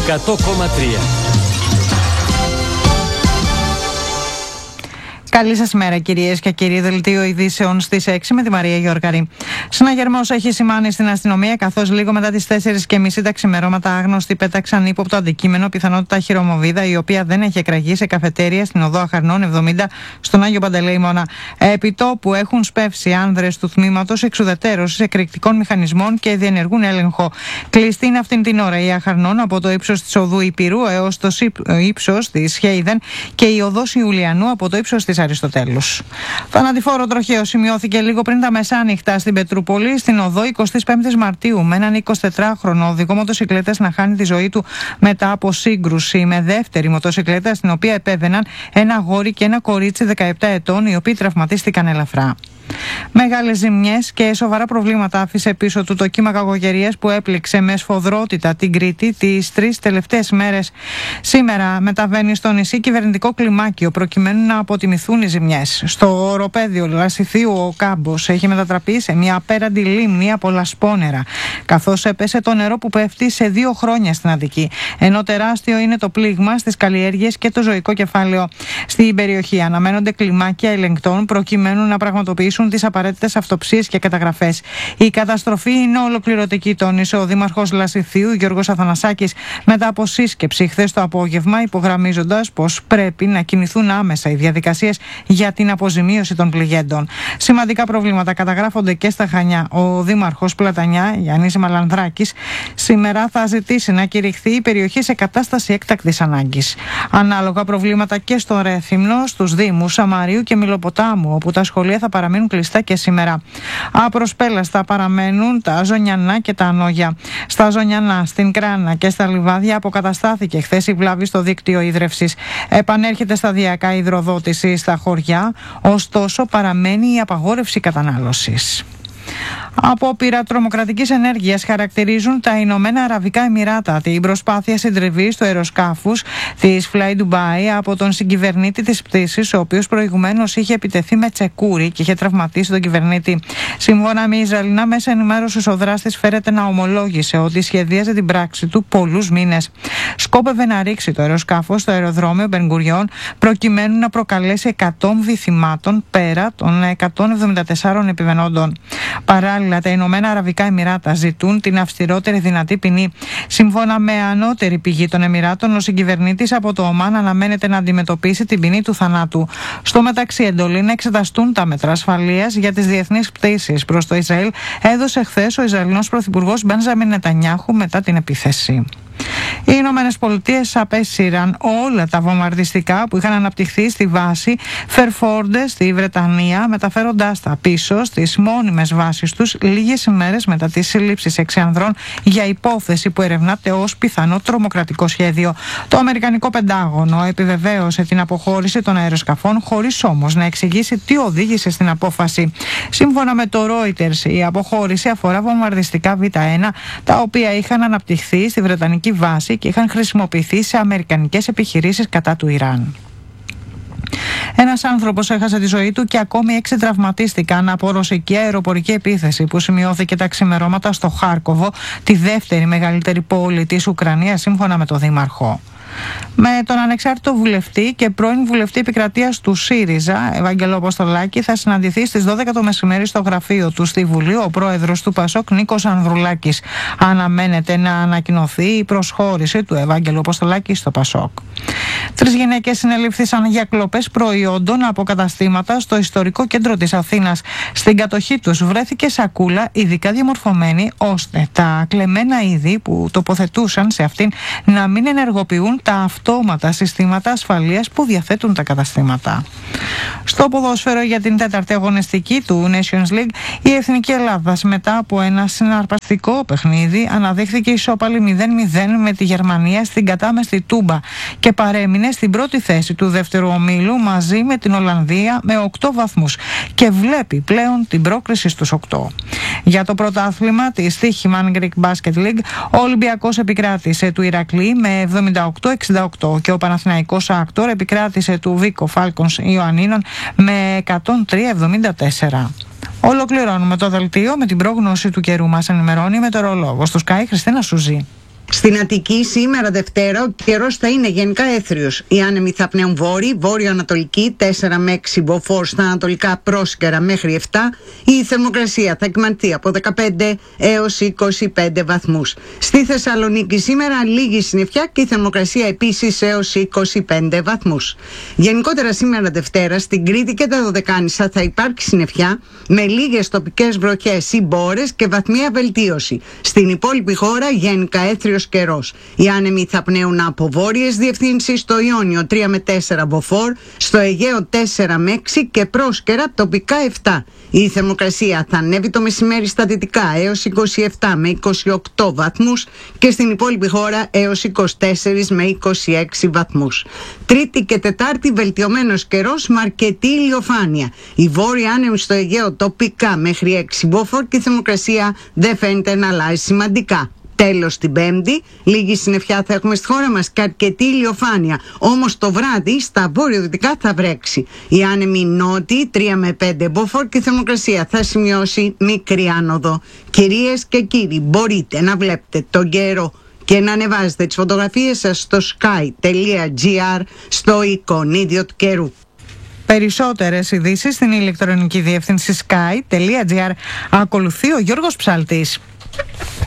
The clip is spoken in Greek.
100,3. Καλή σας ημέρα, κυρίες και κύριοι. Δελτίο ειδήσεων στις 6 με τη Μαρία Γιώργαρη. Συναγερμός έχει σημάνει στην αστυνομία, καθώς λίγο μετά τις 4:30 τα ξημερώματα άγνωστοι πέταξαν ύποπτο αντικείμενο, πιθανότητα χειρομοβίδα, η οποία δεν έχει εκραγεί, σε καφετέρια στην οδό Αχαρνών 70 στον Άγιο Παντελεήμονα. Επί τόπου έχουν σπεύσει άνδρες του τμήματος εξουδετερώσης εκρηκτικών μηχανισμών και διενεργούν έλεγχο. Κλειστή είναι αυτήν την ώρα η Αχαρνών από το ύψος της οδού Υπηρού έως το ύψος της Χέιδεν και η οδός Ιουλιανού από το ύψος της Αριστοτέλους. Θανατηφόρο τροχαίο σημειώθηκε λίγο πριν τα μεσάνυχτα στην Πετρούπολη, στην οδό 25 Μαρτίου, με έναν 24χρονο οδηγό μοτοσικλέτας να χάνει τη ζωή του μετά από σύγκρουση με δεύτερη μοτοσικλέτα, στην οποία επέβαιναν ένα αγόρι και ένα κορίτσι 17 ετών, οι οποίοι τραυματίστηκαν ελαφρά. Μεγάλες ζημιές και σοβαρά προβλήματα άφησε πίσω του το κύμα κακοκαιρίας που έπληξε με σφοδρότητα την Κρήτη τις 3 τελευταίες μέρες. Σήμερα μεταβαίνει στο νησί κυβερνητικό κλιμάκιο προκειμένου να αποτιμηθούν οι ζημιές. Στο οροπέδιο Λασιθίου ο κάμπος έχει μετατραπεί σε μια απέραντη λίμνη από λασπόνερα, καθώς έπεσε το νερό που πέφτει σε 2 χρόνια στην Αττική, ενώ τεράστιο είναι το πλήγμα στις καλλιέργειες και το ζωικό κεφάλαιο. Στην περιοχή αναμένονται κλιμάκια ελεγκτών προκειμένου να πραγματοποιήσουν τις απαραίτητες αυτοψίες και καταγραφές. Η καταστροφή είναι ολοκληρωτική, τόνισε ο Δήμαρχος Λασιθίου Γιώργος Αθανασάκης μετά από σύσκεψη χθες το απόγευμα, υπογραμμίζοντας πως πρέπει να κινηθούν άμεσα οι διαδικασίες για την αποζημίωση των πληγέντων. Σημαντικά προβλήματα καταγράφονται και στα Χανιά. Ο Δήμαρχος Πλατανιά Γιάννης Μαλανδράκης σήμερα θα ζητήσει να κηρυχθεί η περιοχή σε κατάσταση έκτακτης ανάγκης. Ανάλογα προβλήματα και στο Ρέθυμνο, στους Δήμους Σαμαρίου και Μιλοποτάμου, όπου τα σχολεία θα παραμείνουν κλειστά και σήμερα. Απροσπέλαστα παραμένουν τα Ζωνιανά και τα Ανόγια. Στα Ζωνιανά, στην Κράνα και στα Λιβάδια αποκαταστάθηκε χθες η βλάβη στο δίκτυο ίδρευσης. Επανέρχεται σταδιακά η υδροδότηση στα χωριά, ωστόσο παραμένει η απαγόρευση κατανάλωσης. Απόπειρα τρομοκρατικής ενέργειας χαρακτηρίζουν τα Ηνωμένα Αραβικά Εμιράτα την προσπάθεια συντριβής του αεροσκάφους της Fly Dubai από τον συγκυβερνήτη της πτήσης, ο οποίος προηγουμένως είχε επιτεθεί με τσεκούρι και είχε τραυματίσει τον κυβερνήτη. Σύμφωνα με Ισραηλινά μέσα ενημέρωσης, ο δράστης φέρεται να ομολόγησε ότι σχεδίαζε την πράξη του πολλούς μήνες. Σκόπευε να ρίξει το αεροσκάφος στο αεροδρόμιο Μπενγκουριόν προκειμένου να προκαλέσει 100 θυμάτων πέρα των 174 επιβαινόντων. Παράλληλα, τα Ηνωμένα Αραβικά Εμιράτα ζητούν την αυστηρότερη δυνατή ποινή. Σύμφωνα με ανώτερη πηγή των Εμιράτων, ο συγκυβερνήτης από το Ομάν αναμένεται να αντιμετωπίσει την ποινή του θανάτου. Στο μεταξύ, εντολή να εξεταστούν τα μέτρα ασφαλείας για τις διεθνείς πτήσεις προς το Ισραήλ έδωσε χθες ο Ισραηλινός Πρωθυπουργός Μπένζαμιν Νετανιάχου μετά την επίθεση. Οι Ηνωμένες Πολιτείες απέσυραν όλα τα βομβαρδιστικά που είχαν αναπτυχθεί στη βάση Φερφόρντε στη Βρετανία, μεταφέροντάς τα πίσω στις μόνιμες βάσεις τους λίγες ημέρες μετά τις συλλήψεις 6 ανδρών για υπόθεση που ερευνάται ως πιθανό τρομοκρατικό σχέδιο. Το Αμερικανικό Πεντάγωνο επιβεβαίωσε την αποχώρηση των αεροσκαφών, χωρίς όμως να εξηγήσει τι οδήγησε στην απόφαση. Σύμφωνα με το Reuters, η αποχώρηση αφορά βομβαρδιστικά Β1, τα οποία είχαν αναπτυχθεί στη Βρετανική βάση και είχαν χρησιμοποιηθεί σε αμερικανικές επιχειρήσεις κατά του Ιράν. Ένας άνθρωπος έχασε τη ζωή του και ακόμη 6 τραυματίστηκαν από ρωσική αεροπορική επίθεση που σημειώθηκε τα ξημερώματα στο Χάρκοβο, τη δεύτερη μεγαλύτερη πόλη της Ουκρανίας, σύμφωνα με τον Δήμαρχο. Με τον ανεξάρτητο βουλευτή και πρώην βουλευτή επικρατείας του ΣΥΡΙΖΑ, Ευάγγελο Αποστολάκη, θα συναντηθεί στις 12 το μεσημέρι στο γραφείο του στη Βουλή ο πρόεδρος του ΠΑΣΟΚ, Νίκος Ανδρουλάκης. Αναμένεται να ανακοινωθεί η προσχώρηση του Ευάγγελου Αποστολάκη στο ΠΑΣΟΚ. 3 γυναίκες συνελήφθησαν για κλοπές προϊόντων από καταστήματα στο ιστορικό κέντρο της Αθήνας. Στην κατοχή τους βρέθηκε σακούλα ειδικά διαμορφωμένη ώστε τα κλεμμένα είδη που τοποθετούσαν σε αυτήν να μην ενεργοποιούν τα αυτόματα συστήματα ασφαλείας που διαθέτουν τα καταστήματα. Στο ποδόσφαιρο για την 4η αγωνιστική του Nations League, η Εθνική Ελλάδας μετά από ένα συναρπαστικό παιχνίδι αναδείχθηκε ισόπαλη 0-0 με τη Γερμανία στην κατάμεστη Τούμπα και παρέμεινε στην πρώτη θέση του δεύτερου ομίλου μαζί με την Ολλανδία με 8 βαθμούς και βλέπει πλέον την πρόκριση στους 8. Για το πρωτάθλημα της Στίχημαν Greek Basket League, ο Ολυμπιακός επικράτησε του Ηρακλή με 78-68 και ο Παναθηναϊκός Άκτορ επικράτησε του Βίκο Φάλκονς Ιωαννίνων με 103-74. Ολοκληρώνουμε το δελτίο με την πρόγνωση του καιρού. Μας ενημερώνει η μετεωρολόγος του Sky Χριστίνα Σουζή. Στην Αττική σήμερα Δευτέρα ο καιρός θα είναι γενικά έθριος. Οι άνεμοι θα πνέουν βόρειο-ανατολική 4 με 6 μποφόρ στα ανατολικά πρόσκαιρα μέχρι 7. Η θερμοκρασία θα κυμανθεί από 15 έως 25 βαθμούς. Στη Θεσσαλονίκη σήμερα λίγη συννεφιά και η θερμοκρασία επίσης έως 25 βαθμούς. Γενικότερα σήμερα Δευτέρα στην Κρήτη και τα Δωδεκάνησα θα υπάρξει συννεφιά με λίγες τοπικές βροχές ή μπόρες και βαθμία βελτίωση. Στην υπόλοιπη χώρα γενικά έθριος καιρός. Οι άνεμοι θα πνέουν από βόρειες διευθύνσεις, στο Ιόνιο 3 με 4 μποφόρ, στο Αιγαίο 4 με 6 και πρόσκαιρα τοπικά 7. Η θερμοκρασία θα ανέβει το μεσημέρι στα δυτικά έως 27 με 28 βαθμούς και στην υπόλοιπη χώρα έως 24 με 26 βαθμούς. Τρίτη και Τετάρτη βελτιωμένος καιρός με αρκετή ηλιοφάνεια. Οι βόρειοι άνεμοι στο Αιγαίο τοπικά μέχρι 6 μποφόρ και η θερμοκρασία δεν φαίνεται να αλλάζει σημαντικά. Τέλος την Πέμπτη, λίγη συννεφιά θα έχουμε στη χώρα μας και αρκετή ηλιοφάνεια. Όμως το βράδυ στα βορειοδυτικά θα βρέξει. Οι άνεμοι νότιοι 3 με 5 μποφόρ και η θερμοκρασία θα σημειώσει μικρή άνοδο. Κυρίες και κύριοι, μπορείτε να βλέπετε τον καιρό και να ανεβάζετε τις φωτογραφίες σας στο sky.gr στο εικονίδιο του καιρού. Περισσότερες ειδήσεις στην ηλεκτρονική διεύθυνση sky.gr. Ακολουθεί ο Γιώργος Ψάλτης.